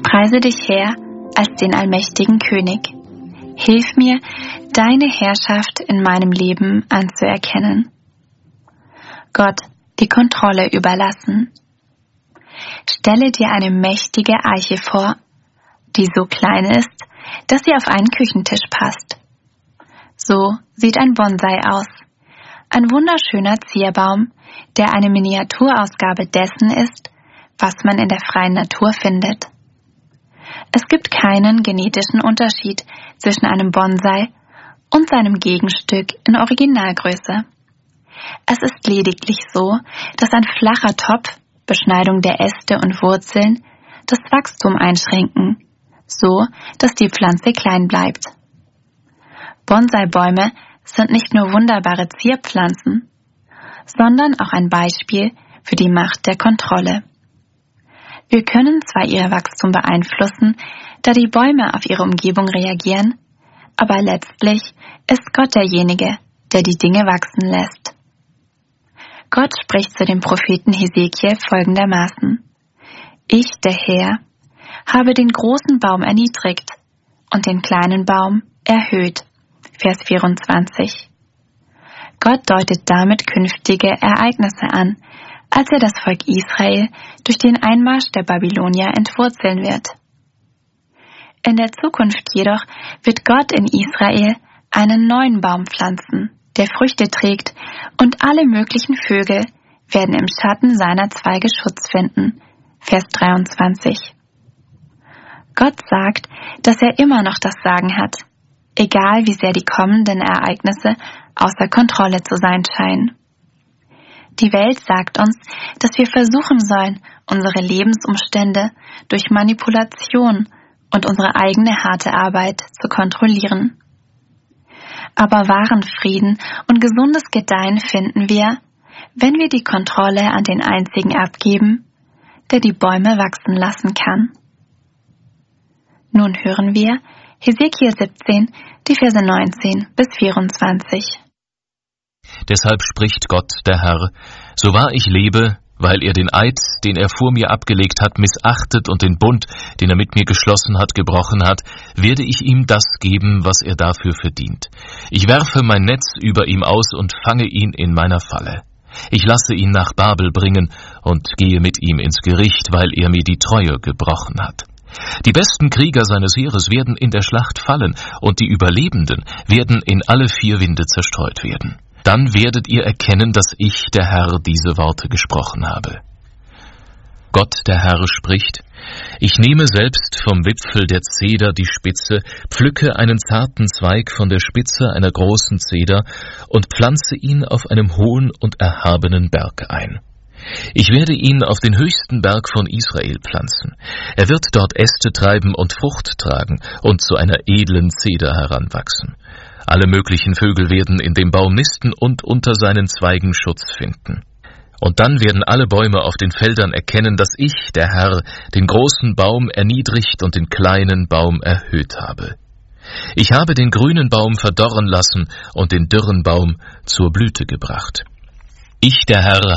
preise dich, Herr, als den allmächtigen König. Hilf mir, deine Herrschaft in meinem Leben anzuerkennen. Gott die Kontrolle überlassen. Stelle dir eine mächtige Eiche vor, die so klein ist, dass sie auf einen Küchentisch passt. So sieht ein Bonsai aus. Ein wunderschöner Zierbaum, der eine Miniaturausgabe dessen ist, was man in der freien Natur findet. Es gibt keinen genetischen Unterschied zwischen einem Bonsai und seinem Gegenstück in Originalgröße. Es ist lediglich so, dass ein flacher Topf, Beschneidung der Äste und Wurzeln, das Wachstum einschränken, so dass die Pflanze klein bleibt. Bonsai-Bäume sind nicht nur wunderbare Zierpflanzen, sondern auch ein Beispiel für die Macht der Kontrolle. Wir können zwar ihr Wachstum beeinflussen, da die Bäume auf ihre Umgebung reagieren, aber letztlich ist Gott derjenige, der die Dinge wachsen lässt. Gott spricht zu dem Propheten Hesekiel folgendermaßen: Ich, der Herr, habe den großen Baum erniedrigt und den kleinen Baum erhöht. Vers 24. Gott deutet damit künftige Ereignisse an, als er das Volk Israel durch den Einmarsch der Babylonier entwurzeln wird. In der Zukunft jedoch wird Gott in Israel einen neuen Baum pflanzen, der Früchte trägt, und alle möglichen Vögel werden im Schatten seiner Zweige Schutz finden. Vers 23. Gott sagt, dass er immer noch das Sagen hat, egal wie sehr die kommenden Ereignisse außer Kontrolle zu sein scheinen. Die Welt sagt uns, dass wir versuchen sollen, unsere Lebensumstände durch Manipulation und unsere eigene harte Arbeit zu kontrollieren. Aber wahren Frieden und gesundes Gedeihen finden wir, wenn wir die Kontrolle an den Einzigen abgeben, der die Bäume wachsen lassen kann. Nun hören wir Hesekiel 17, die Verse 19 bis 24. Deshalb spricht Gott, der Herr: So wahr ich lebe, weil er den Eid, den er vor mir abgelegt hat, missachtet und den Bund, den er mit mir geschlossen hat, gebrochen hat, werde ich ihm das geben, was er dafür verdient. Ich werfe mein Netz über ihm aus und fange ihn in meiner Falle. Ich lasse ihn nach Babel bringen und gehe mit ihm ins Gericht, weil er mir die Treue gebrochen hat. Die besten Krieger seines Heeres werden in der Schlacht fallen, und die Überlebenden werden in alle 4 Winde zerstreut werden. Dann werdet ihr erkennen, dass ich, der Herr, diese Worte gesprochen habe. Gott, der Herr, spricht: Ich nehme selbst vom Wipfel der Zeder die Spitze, pflücke einen zarten Zweig von der Spitze einer großen Zeder und pflanze ihn auf einem hohen und erhabenen Berg ein. Ich werde ihn auf den höchsten Berg von Israel pflanzen. Er wird dort Äste treiben und Frucht tragen und zu einer edlen Zeder heranwachsen. Alle möglichen Vögel werden in dem Baum nisten und unter seinen Zweigen Schutz finden. Und dann werden alle Bäume auf den Feldern erkennen, dass ich, der Herr, den großen Baum erniedrigt und den kleinen Baum erhöht habe. Ich habe den grünen Baum verdorren lassen und den dürren Baum zur Blüte gebracht. Ich, der Herr,